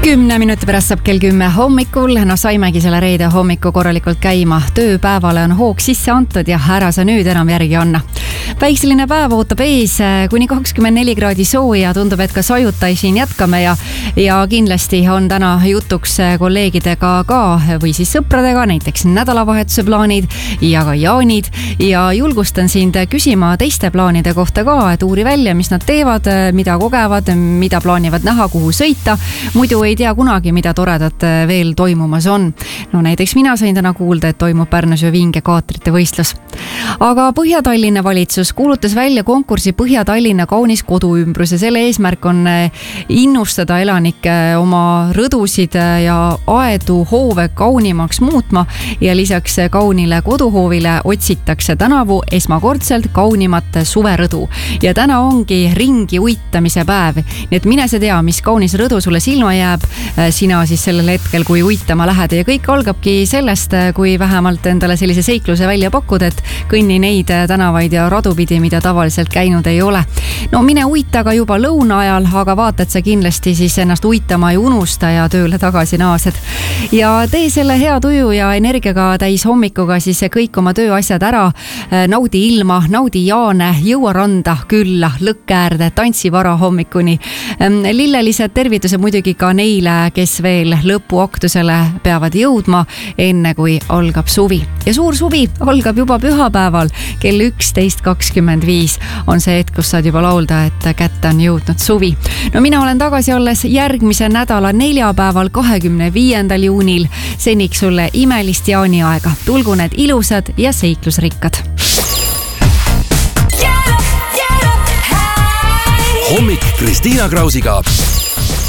10 minuti pärast saab kell 10 hommikul. No saimegi selle reede hommiku korralikult käima. Tööpäevale on hoog sisse antud ja ära sa nüüd enam järgi anna. Päikseline päev ootab ees, kuni 24 kraadi sooja. Tundub, et ka sajutai siin jätkame ja kindlasti on täna jutuks kolleegidega ka või siis sõpradega, näiteks nädalavahetuse plaanid ja ka jaanid. Ja julgustan sind küsima teiste plaanide kohta ka, et uuri välja, mis nad teevad, mida kogevad, mida plaanivad näha, kuhu sõita. Muidu ei tea kunagi, mida toredat veel toimumas on. No näiteks mina sain täna kuulda, et toimub Pärnus ja Vinge kaatrite võistlus. Aga Põhja-Tallinna valitsus kuulutas välja konkursi Põhja-Tallinna kaunis koduümbrus ja selle eesmärk on innustada elanikke oma rõdusid ja aedu hoove kaunimaks muutma ja lisaks kaunile koduhoovile otsitakse tänavu esmakordselt kaunimat suverõdu. Ja täna ongi ringi uitamise päev. Nii et mine sa tea, mis kaunis rõdu sulle silma jääb sina siis sellel hetkel, kui uitama lähed. Ja kõik algabki sellest, kui vähemalt endale sellise seikluse välja pakud, et kõnni neid tänavaid ja radupidi, mida tavaliselt käinud ei ole. No mine uita ka juba lõuna ajal, aga vaata, et sa kindlasti siis ennast uitama ei unusta ja tööle tagasi naased. Ja tee selle hea tuju ja energiaga täis hommikuga siis kõik oma tööasjad ära. Naudi ilma, naudi jaane, jõua randa külla, lõkkäärde, tantsi vara hommikuni. Lillelised tervitused muidugi ka neile, kes veel lõpuaktusele peavad jõudma enne kui algab suvi. Ja suur suvi algab juba pühapäeval kell 11.25 on see hetk, kus saad juba laulda, et kätte on jõudnud suvi. No mina olen tagasi olles järgmise nädala neljapäeval 25. juunil. Seniks sulle imelist jaaniaega. Tulgu need ilusad ja seiklusrikkad. Hommik Kristiina Krausiga.